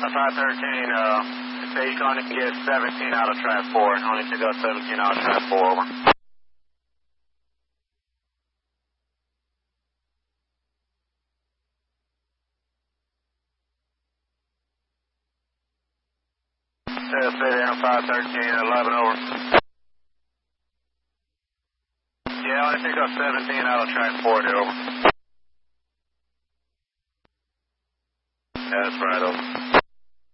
Say you're going to get 17 out of track 4. Only pick up 17 out of track 4, over. Stay down 513, 11, over. Yeah, only pick up 17 out of track 4 there, over. That's right, over.